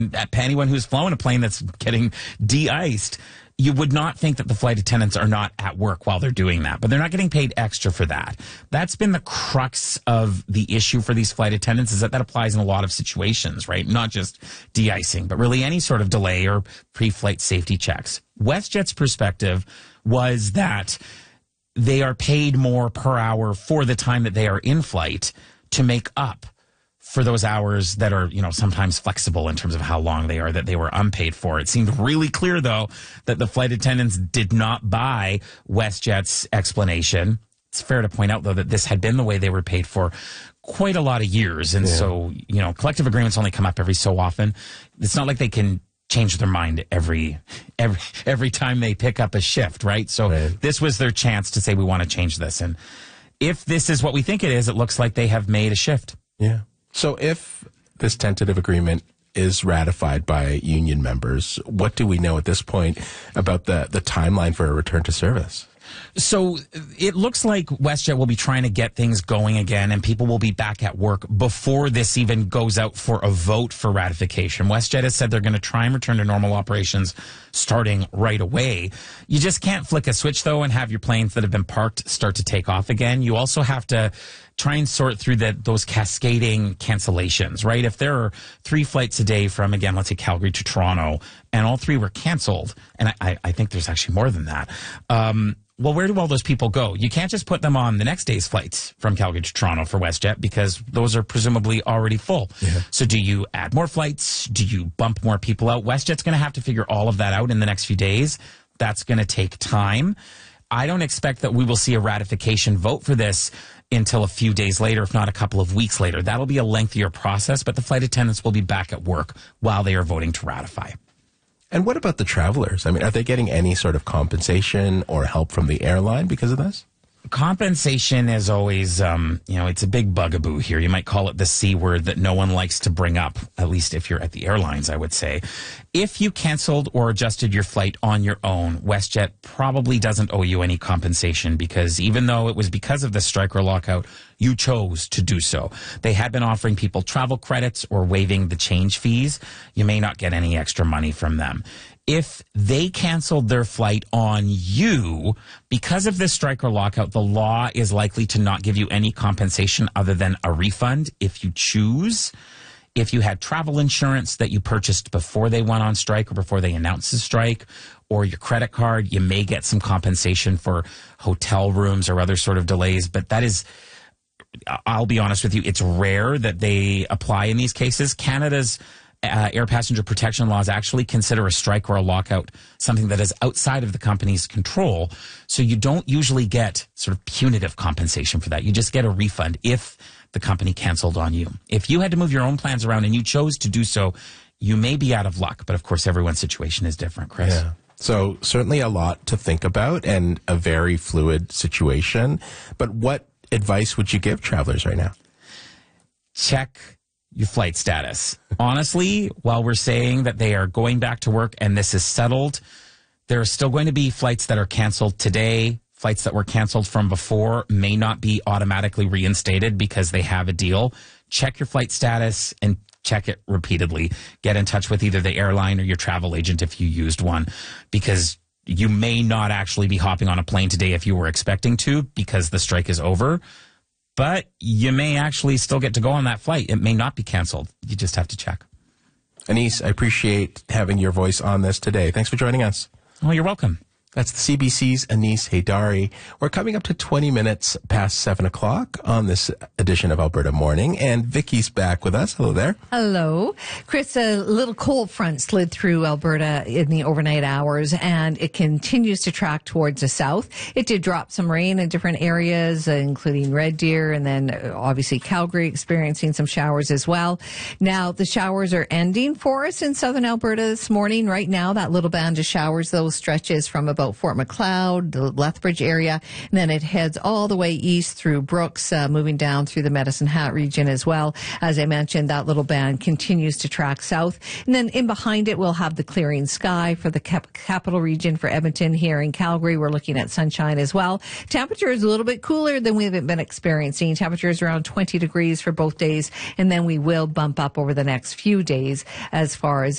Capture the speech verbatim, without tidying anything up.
anyone who's flown a plane that's getting de-iced, you would not think that the flight attendants are not at work while they're doing that, but they're not getting paid extra for that. That's been the crux of the issue for these flight attendants, is that that applies in a lot of situations, right? Not just de-icing, but really any sort of delay or pre-flight safety checks. WestJet's perspective was that they are paid more per hour for the time that they are in flight to make up for those hours that are, you know, sometimes flexible in terms of how long they are that they were unpaid for. It seemed really clear, though, that the flight attendants did not buy WestJet's explanation. It's fair to point out, though, that this had been the way they were paid for quite a lot of years. And yeah. so, you know, collective agreements only come up every so often. It's not like they can change their mind every every every time they pick up a shift, right? So right. this was their chance to say, we want to change this. And if this is what we think it is, it looks like they have made a shift. Yeah. So if this tentative agreement is ratified by union members, what do we know at this point about the, the timeline for a return to service? So it looks like WestJet will be trying to get things going again, and people will be back at work before this even goes out for a vote for ratification. WestJet has said they're going to try and return to normal operations starting right away. You just can't flick a switch, though, and have your planes that have been parked start to take off again. You also have to try and sort through that those cascading cancellations, right? If there are three flights a day from, again, let's say Calgary to Toronto, and all three were canceled, and I, I think there's actually more than that, um, well, where do all those people go? You can't just put them on the next day's flights from Calgary to Toronto for WestJet, because those are presumably already full. Yeah. So do you add more flights? Do you bump more people out? WestJet's going to have to figure all of that out in the next few days. That's going to take time. I don't expect that we will see a ratification vote for this until a few days later, if not a couple of weeks later. That'll be a lengthier process, but the flight attendants will be back at work while they are voting to ratify. And what about the travelers? I mean, are they getting any sort of compensation or help from the airline because of this? Compensation is always, um, you know, it's a big bugaboo here. You might call it the C word that no one likes to bring up, at least if you're at the airlines, I would say. If you canceled or adjusted your flight on your own, WestJet probably doesn't owe you any compensation, because even though it was because of the strike or lockout, you chose to do so. They had been offering people travel credits or waiving the change fees. You may not get any extra money from them. If they canceled their flight on you, because of this strike or lockout, the law is likely to not give you any compensation other than a refund if you choose. If you had travel insurance that you purchased before they went on strike or before they announced the strike, or your credit card, you may get some compensation for hotel rooms or other sort of delays. But that is, I'll be honest with you, it's rare that they apply in these cases. Canada's Uh, air passenger protection laws actually consider a strike or a lockout something that is outside of the company's control. So you don't usually get sort of punitive compensation for that. You just get a refund if the company canceled on you. If you had to move your own plans around and you chose to do so, you may be out of luck. But of course, everyone's situation is different, Chris. Yeah. So certainly a lot to think about and a very fluid situation. But what advice would you give travelers right now? Check your flight status. Honestly, while we're saying that they are going back to work and this is settled, there are still going to be flights that are canceled today. Flights that were canceled from before may not be automatically reinstated because they have a deal. Check your flight status and check it repeatedly. Get in touch with either the airline or your travel agent if you used one, because you may not actually be hopping on a plane today if you were expecting to, because the strike is over. But you may actually still get to go on that flight. It may not be canceled. You just have to check. Anis, I appreciate having your voice on this today. Thanks for joining us. Oh, you're welcome. That's the C B C's Anis Haydari. We're coming up to twenty minutes past seven o'clock on this edition of Alberta Morning, and Vicky's back with us. Hello there. Hello. Chris, a little cold front slid through Alberta in the overnight hours, and it continues to track towards the south. It did drop some rain in different areas, uh, including Red Deer, and then uh, obviously Calgary experiencing some showers as well. Now, the showers are ending for us in southern Alberta this morning. Right now, that little band of showers, those stretches from about Fort Macleod, the Lethbridge area, and then it heads all the way east through Brooks, uh, moving down through the Medicine Hat region as well. As I mentioned, that little band continues to track south. And then in behind it, we'll have the clearing sky for the cap- capital region for Edmonton. Here in Calgary, we're looking at sunshine as well. Temperature is a little bit cooler than we've been experiencing. Temperatures around twenty degrees for both days, and then we will bump up over the next few days as far as